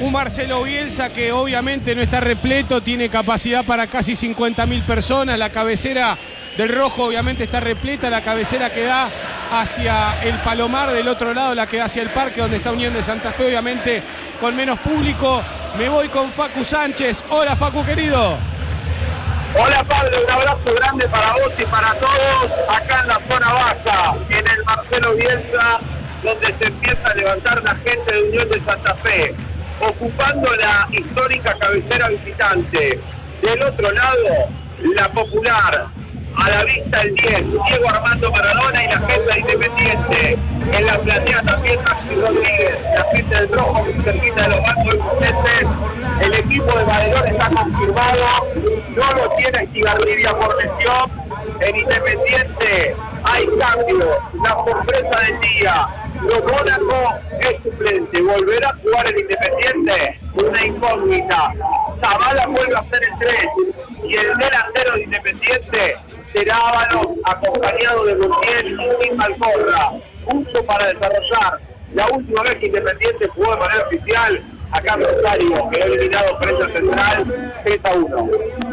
Un Marcelo Bielsa que obviamente no está repleto, tiene capacidad para casi 50.000 personas. La cabecera del Rojo obviamente está repleta, la cabecera que da hacia el Palomar, del otro lado la que da hacia el parque donde está Unión de Santa Fe, obviamente con menos público. Me voy con Facu Sánchez. Hola Facu querido. Hola Pablo, un abrazo grande para vos y para todos acá en la zona baja, en el Marcelo Bielsa, donde se empieza a levantar la gente de Unión de Santa Fe, ocupando la histórica cabecera visitante. Del otro lado, la popular, a la vista el 10, Diego Armando Maradona y la gente de Independiente. En la platea también Maxi Rodríguez, la gente del Rojo muy cerquita de los bancos Vicentes. El equipo de Valerón está confirmado, no lo tiene Estigarribia por lesión. En Independiente hay cambio, la sorpresa del día. Mónaco es suplente, ¿volverá a jugar el Independiente? Una incógnita. Zavala vuelve a ser el 3 y el delantero de Independiente será Ábalos, acompañado de Montiel y Malcorra. Punto para desarrollar. La última vez que Independiente jugó de manera oficial, acá en Rosario, que ha eliminado Frente Central 3-1.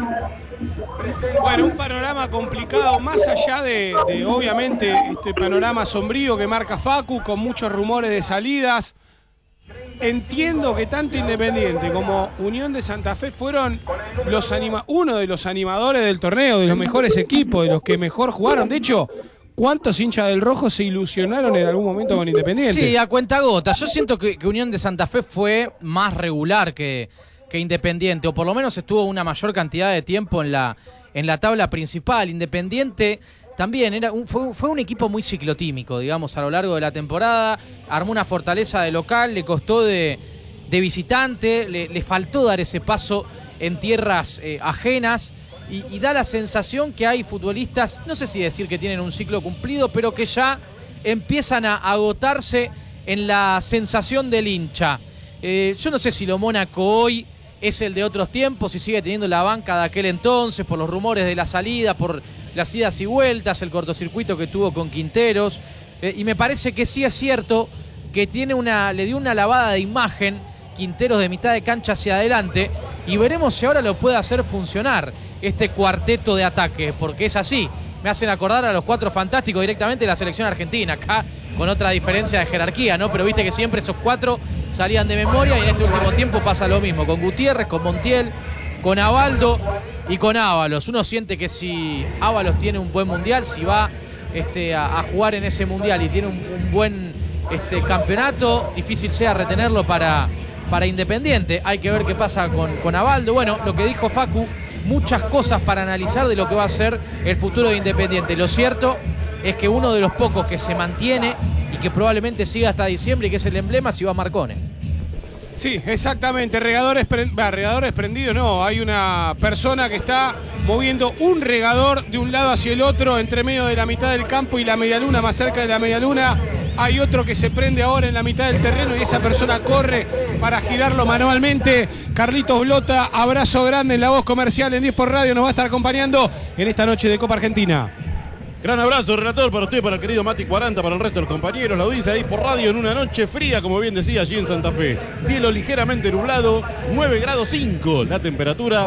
Bueno, un panorama complicado, más allá de obviamente este panorama sombrío que marca Facu, con muchos rumores de salidas. Entiendo que tanto Independiente como Unión de Santa Fe fueron uno de los animadores del torneo, de los mejores equipos, de los que mejor jugaron. De hecho, ¿cuántos hinchas del Rojo se ilusionaron en algún momento con Independiente? Sí, a cuentagotas. Yo siento que Unión de Santa Fe fue más regular que Independiente, o por lo menos estuvo una mayor cantidad de tiempo en la tabla principal. Independiente también fue un equipo muy ciclotímico, digamos, a lo largo de la temporada. Armó una fortaleza de local, le costó de visitante, le faltó dar ese paso en tierras ajenas, y da la sensación que hay futbolistas, no sé si decir que tienen un ciclo cumplido, pero que ya empiezan a agotarse en la sensación del hincha. Yo no sé si lo Mónaco hoy es el de otros tiempos, si sigue teniendo la banca de aquel entonces, por los rumores de la salida, por las idas y vueltas, el cortocircuito que tuvo con Quinteros, y me parece que sí es cierto que le dio una lavada de imagen Quinteros de mitad de cancha hacia adelante, y veremos si ahora lo puede hacer funcionar este cuarteto de ataque, porque es así. Me hacen acordar a los Cuatro Fantásticos directamente de la selección argentina, acá con otra diferencia de jerarquía, ¿no? Pero viste que siempre esos cuatro salían de memoria, y en este último tiempo pasa lo mismo, con Gutiérrez, con Montiel, con Abaldo y con Ábalos. Uno siente que si Ábalos tiene un buen mundial, si va a jugar en ese mundial y tiene un buen campeonato, difícil sea retenerlo para Independiente. Hay que ver qué pasa con Abaldo. Bueno, lo que dijo Facu, muchas cosas para analizar de lo que va a ser el futuro de Independiente. Lo cierto es que uno de los pocos que se mantiene y que probablemente siga hasta diciembre, y que es el emblema, si va Marcone. Sí, exactamente. Regadores prendidos, no. Hay una persona que está moviendo un regador de un lado hacia el otro, entre medio de la mitad del campo y la medialuna, más cerca de la medialuna. Hay otro que se prende ahora en la mitad del terreno, y esa persona corre para girarlo manualmente. Carlitos Blota, abrazo grande en La Voz Comercial, en 10 por Radio, nos va a estar acompañando en esta noche de Copa Argentina. Gran abrazo, relator, para usted, para el querido Mati 40, para el resto de los compañeros. La audiencia ahí por radio en una noche fría, como bien decía, allí en Santa Fe. Cielo ligeramente nublado, 9 grados 5 la temperatura,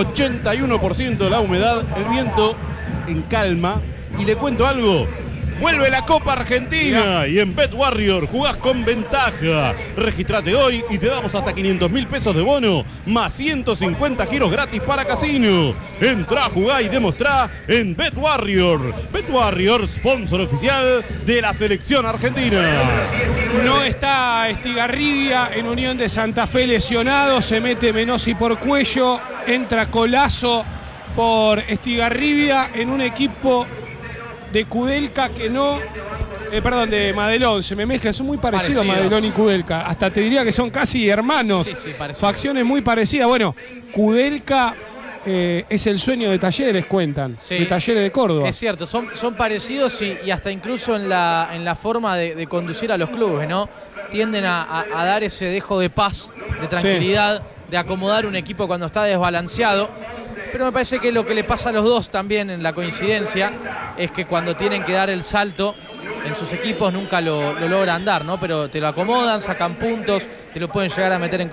81% la humedad, el viento en calma. Y le cuento algo. Vuelve la Copa Argentina y en Bet Warrior jugás con ventaja. Registrate hoy y te damos hasta 500.000 pesos de bono, más 150 giros gratis para casino. Entrá, jugá y demostrá en Bet Warrior. Bet Warrior, sponsor oficial de la selección argentina. No está Estigarribia en Unión de Santa Fe, lesionado. Se mete Menossi por Cuello. Entra Colazo por Estigarribia en un equipo de Kudelka que no... de Madelón, se me mezclan, son muy parecidos Madelón y Kudelka. Hasta te diría que son casi hermanos. Sí, facciones muy parecidas. Bueno, Kudelka es el sueño de Talleres, cuentan. Sí, de Talleres de Córdoba. Es cierto, son parecidos y hasta incluso en la forma de conducir a los clubes, ¿no? Tienden a dar ese dejo de paz, de tranquilidad, de acomodar un equipo cuando está desbalanceado. Pero me parece que lo que le pasa a los dos también, en la coincidencia, es que cuando tienen que dar el salto en sus equipos nunca lo logran dar, ¿no? Pero te lo acomodan, sacan puntos, te lo pueden llegar a meter en